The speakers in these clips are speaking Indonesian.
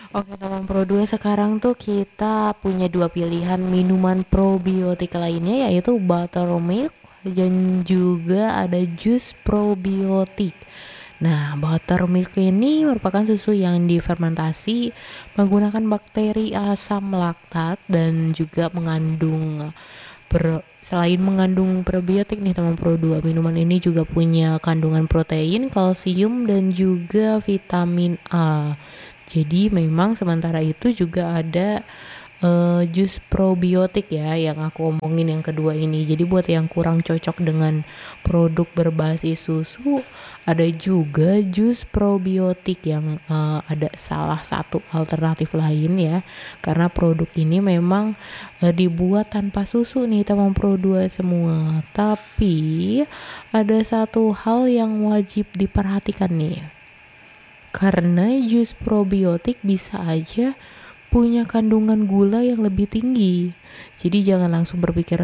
Oke, teman Pro 2, sekarang tuh kita punya dua pilihan minuman probiotik lainnya, yaitu buttermilk dan juga ada jus probiotik. Nah, buttermilk ini merupakan susu yang difermentasi menggunakan bakteri asam laktat dan juga mengandung selain mengandung probiotik nih teman Pro 2, minuman ini juga punya kandungan protein, kalsium dan juga vitamin A. Jadi memang sementara itu juga ada jus probiotik ya yang aku omongin yang kedua ini. Jadi buat yang kurang cocok dengan produk berbasis susu, ada juga jus probiotik yang ada salah satu alternatif lain ya. Karena produk ini memang dibuat tanpa susu nih teman Pro 2 semua. Tapi ada satu hal yang wajib diperhatikan nih. Karena jus probiotik bisa aja punya kandungan gula yang lebih tinggi. Jadi jangan langsung berpikir,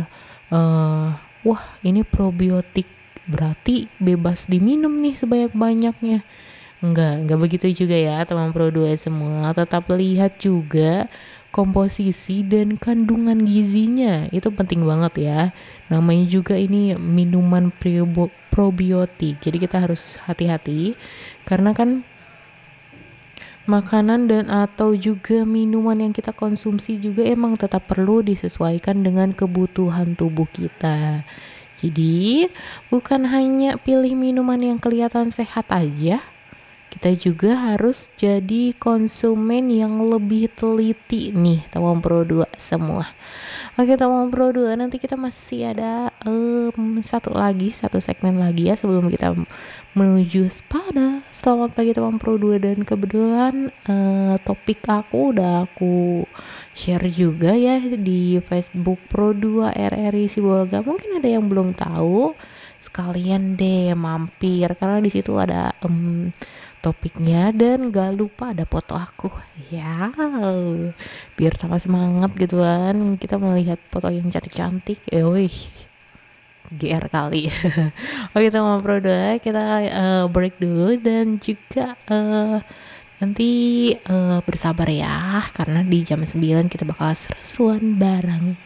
wah ini probiotik berarti bebas diminum nih sebanyak-banyaknya. Enggak begitu juga ya teman Pro 2 semua. Tetap lihat juga komposisi dan kandungan gizinya. Itu penting banget ya. Namanya juga ini minuman probiotik. Jadi kita harus hati-hati karena kan makanan dan atau juga minuman yang kita konsumsi juga emang tetap perlu disesuaikan dengan kebutuhan tubuh kita. Jadi, bukan hanya pilih minuman yang kelihatan sehat aja, kita juga harus jadi konsumen yang lebih teliti nih teman Pro 2 semua. Oke teman Pro 2, nanti kita masih ada satu segmen lagi ya sebelum kita menuju spada. Selamat pagi teman Pro 2, dan kebetulan topik aku share juga ya di Facebook Pro 2 RRI Sibolga. Mungkin ada yang belum tahu, sekalian deh mampir karena di situ ada topiknya, dan gak lupa ada foto aku ya, biar tambah semangat gitu kan kita melihat foto yang cantik-cantik. Wih, GR kali. Oke teman Pro 2, kita break dulu, dan juga nanti bersabar ya karena di jam 9 kita bakal seru-seruan bareng.